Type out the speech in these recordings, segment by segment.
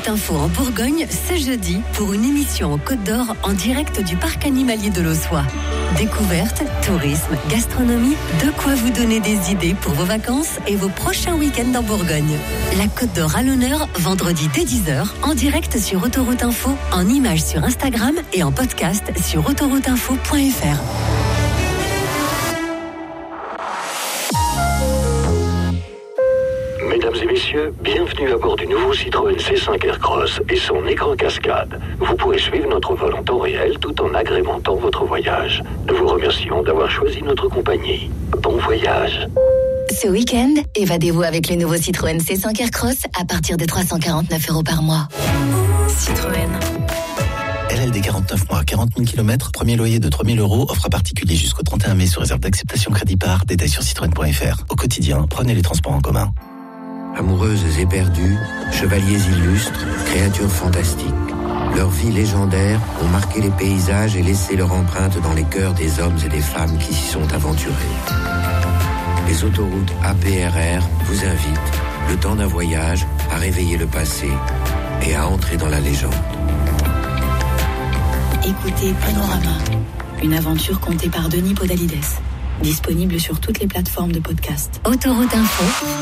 Autoroute Info en Bourgogne ce jeudi pour une émission en Côte d'Or en direct du parc animalier de l'Ossois. Découverte, tourisme, gastronomie, de quoi vous donner des idées pour vos vacances et vos prochains week-ends en Bourgogne. La Côte d'Or à l'honneur, vendredi dès 10h, en direct sur Autoroute Info, en images sur Instagram et en podcast sur autorouteinfo.fr. Mesdames et messieurs, bienvenue à bord du nouveau Citroën C5 Aircross et son écran cascade. Vous pourrez suivre notre vol en temps réel tout en agrémentant votre voyage. Nous vous remercions d'avoir choisi notre compagnie. Bon voyage. Ce week-end, évadez-vous avec le nouveau Citroën C5 Aircross à partir de 349 € par mois. Citroën. LLD 49 mois, 40 000 km, premier loyer de 3 000 €, offre à particulier jusqu'au 31 mai sous réserve d'acceptation crédit par, détails sur citroën.fr. Au quotidien, prenez les transports en commun. Amoureuses et perdues, chevaliers illustres, créatures fantastiques. Leurs vies légendaires ont marqué les paysages et laissé leur empreinte dans les cœurs des hommes et des femmes qui s'y sont aventurés. Les autoroutes APRR vous invitent, le temps d'un voyage, à réveiller le passé et à entrer dans la légende. Écoutez Panorama, une aventure contée par Denis Podalides. Disponible sur toutes les plateformes de podcast. Autoroute Info.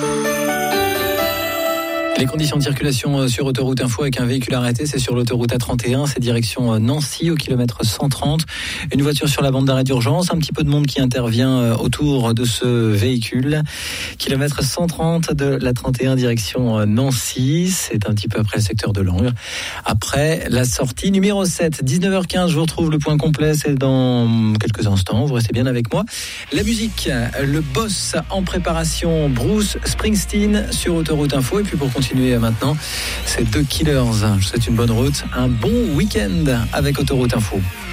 Les conditions de circulation sur Autoroute Info avec un véhicule arrêté, c'est sur l'autoroute A31, c'est direction Nancy au kilomètre 130. Une voiture sur la bande d'arrêt d'urgence, un petit peu de monde qui intervient autour de ce véhicule. Kilomètre 130 de la 31 direction Nancy, c'est un petit peu après le secteur de Langres. Après la sortie numéro 7, 19h15, je vous retrouve le point complet, c'est dans quelques instants, vous restez bien avec moi. La musique, le boss en préparation, Bruce Springsteen sur Autoroute Info. Et puis pour continuer maintenant, c'est The Killers. Je vous souhaite une bonne route, un bon week-end avec Autoroute Info.